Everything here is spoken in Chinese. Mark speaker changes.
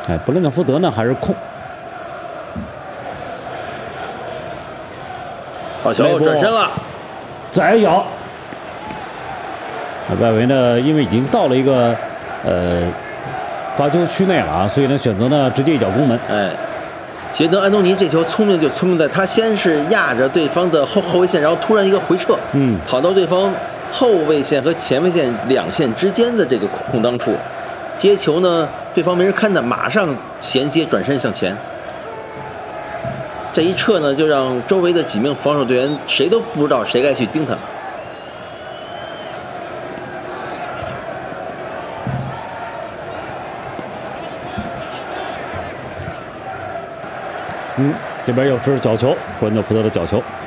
Speaker 1: 哎，布伦特福德呢还是空。
Speaker 2: 好球，转身了，
Speaker 1: 再咬。外围呢，因为已经到了一个罚球区内了啊，所以呢选择呢直接一脚攻门。
Speaker 2: 哎，杰德·安东尼这球聪明就聪明在，他先是压着对方的后卫线，然后突然一个回撤，跑到对方后卫线和前卫线两线之间的这个空当处，接球呢，对方没人看的，马上衔接转身向前。这一撤呢，就让周围的几名防守队员谁都不知道谁该去盯他。
Speaker 1: 这边又是角球，布伦特福德的角球。